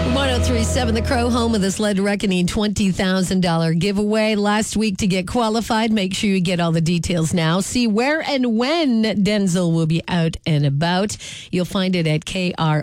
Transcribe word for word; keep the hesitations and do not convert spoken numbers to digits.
ten thirty-seven The Crow, home of the Sled Reckoning twenty thousand dollars giveaway. Last week to get qualified. Make sure you get all the details now. See where and when Denzel will be out and about. You'll find it at K R